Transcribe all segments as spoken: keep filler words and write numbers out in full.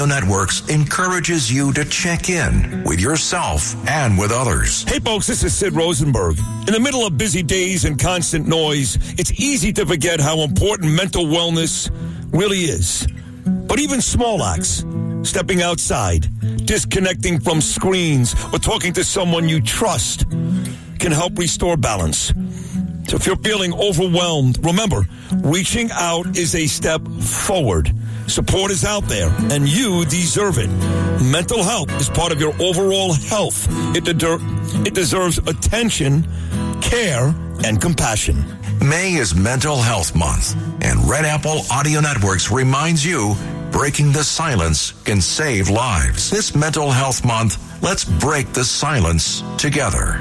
Networks encourages you to check in with yourself and with others. Hey folks, this is Sid Rosenberg. In the middle of busy days and constant noise, it's easy to forget how important mental wellness really is. But even small acts, stepping outside, disconnecting from screens, or talking to someone you trust can help restore balance. So if you're feeling overwhelmed, remember, reaching out is a step forward. Support is out there, and you deserve it. Mental health is part of your overall health. It, de- it deserves attention, care, and compassion. May is Mental Health Month, and Red Apple Audio Networks reminds you breaking the silence can save lives. This Mental Health Month, let's break the silence together.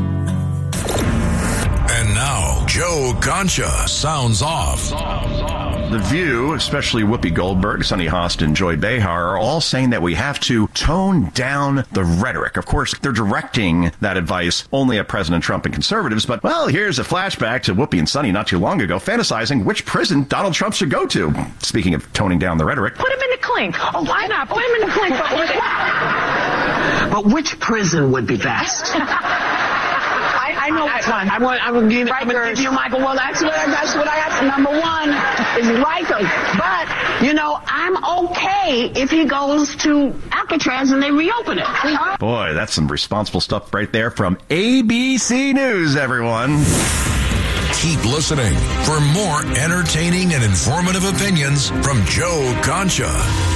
And now, Joe Concha sounds off. The View, especially Whoopi Goldberg, Sonny Hostin, Joy Behar, are all saying that we have to tone down the rhetoric. Of course, they're directing that advice only at President Trump and conservatives. But, well, here's a flashback to Whoopi and Sonny not too long ago, fantasizing which prison Donald Trump should go to. Speaking of toning down the rhetoric. Put him in the clink. Oh, why not? Put him in the clink. But which prison would be best? I know which one. I want. I will give, I'm going to give you Michael. Well, that's what I. That's what I have. Number one is Rikers. But you know, I'm okay if he goes to Alcatraz and they reopen it. Boy, that's some responsible stuff right there from A B C News, everyone. Keep listening for more entertaining and informative opinions from Joe Concha.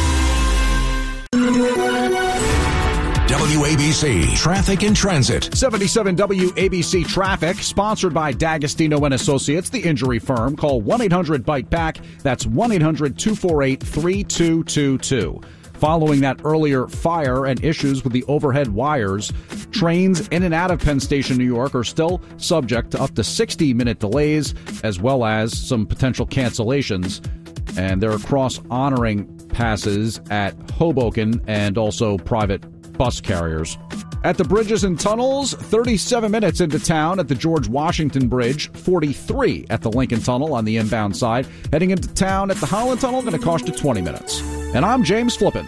W A B C Traffic and Transit. seventy-seven W A B C Traffic, sponsored by D'Agostino and Associates, the injury firm. Call one eight hundred bite back. That's one eight hundred two four eight three two two two. Following that earlier fire and issues with the overhead wires, trains in and out of Penn Station, New York are still subject to up to sixty minute delays, as well as some potential cancellations. And there are cross-honoring passes at Hoboken and also private bus carriers. At the bridges and tunnels, thirty-seven minutes into town at the George Washington Bridge, forty-three at the Lincoln Tunnel on the inbound side. Heading into town at the Holland Tunnel, going to cost you twenty minutes. And I'm James Flippin.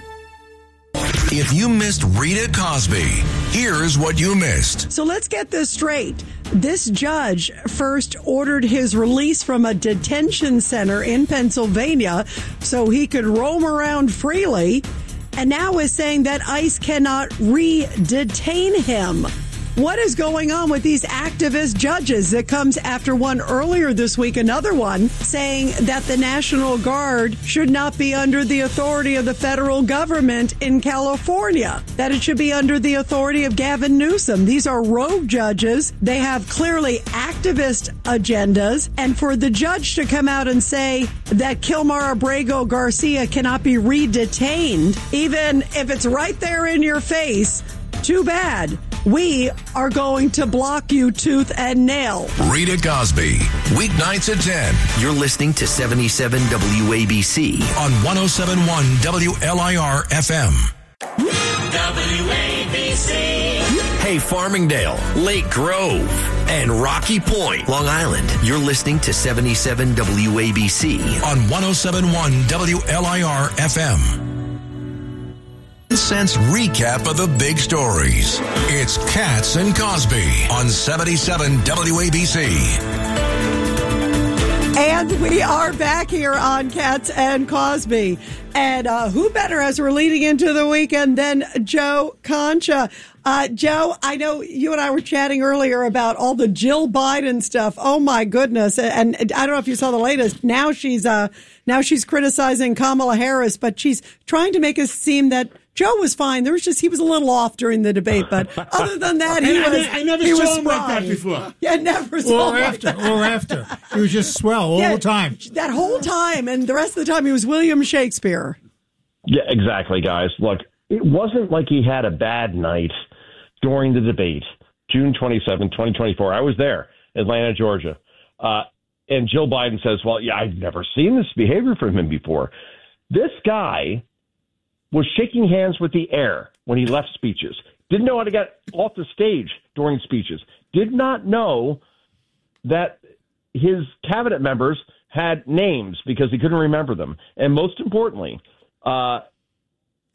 If you missed Rita Cosby, here's what you missed. So let's get this straight. This judge first ordered his release from a detention center in Pennsylvania so he could roam around freely, and now is saying that ICE cannot re-detain him. What is going on with these activist judges? It comes after one earlier this week, another one, saying that the National Guard should not be under the authority of the federal government in California, that it should be under the authority of Gavin Newsom. These are rogue judges. They have clearly activist agendas. And for the judge to come out and say that Kilmar Abrego Garcia cannot be re-detained, even if it's right there in your face, too bad. We are going to block you tooth and nail. Rita Cosby, weeknights at ten. You're listening to seventy-seven W A B C on one oh seven point one W L I R F M. W A B C. Hey, Farmingdale, Lake Grove, and Rocky Point, Long Island. You're listening to seventy-seven W A B C on one oh seven point one W L I R F M. Sense recap of the big stories. It's Katz and Cosby on seventy-seven W A B C. And we are back here on Katz and Cosby. And uh, who better as we're leading into the weekend than Joe Concha. Uh, Joe, I know you and I were chatting earlier about all the Jill Biden stuff. Oh, my goodness. And, and I don't know if you saw the latest. Now she's uh, now she's criticizing Kamala Harris, but she's trying to make it seem that Joe was fine. There was just, he was a little off during the debate, but other than that, he I, was I, I never he saw was him spry. like that before. Yeah, never saw Or him after, like that. or after. He was just swell all Yeah, the time. That whole time, and the rest of the time, he was William Shakespeare. Yeah, exactly, guys. Look, it wasn't like he had a bad night during the debate, June twenty-seventh, twenty twenty-four. I was there, Atlanta, Georgia. Uh, and Jill Biden says, well, yeah, I've never seen this behavior from him before. This guy was shaking hands with the air when he left speeches. Didn't know how to get off the stage during speeches. Did not know that his cabinet members had names because he couldn't remember them. And most importantly, uh,